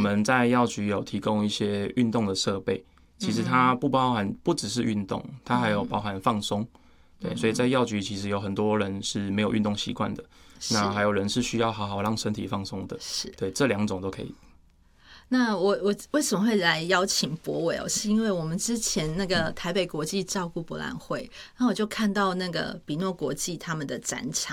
们在药局有提供一些运动的设备，其实它不只是运动，它还有包含放松。对，所以在药局其实有很多人是没有运动习惯的，那还有人是需要好好让身体放松的。 是， 对，这2种都可以。 那我为什么会来邀请柏伟是因为我们之前那个台北国际照顾博览会，然后我就看到那个比诺国际他们的展场，